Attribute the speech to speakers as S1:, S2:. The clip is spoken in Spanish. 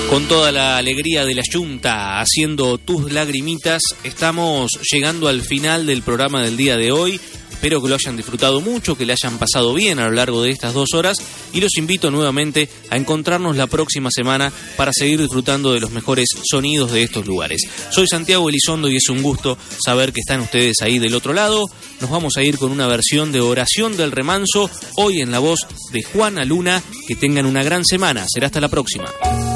S1: Con toda la alegría de la Yunta, haciendo tus lagrimitas, estamos llegando al final del programa del día de hoy. Espero que lo hayan disfrutado mucho, que le hayan pasado bien a lo largo de estas 2 horas y los invito nuevamente a encontrarnos la próxima semana para seguir disfrutando de los mejores sonidos de estos lugares. Soy Santiago Elizondo y es un gusto saber que están ustedes ahí del otro lado. Nos vamos a ir con una versión de Oración del Remanso, hoy en la voz de Juana Luna. Que tengan una gran semana. Será hasta la próxima.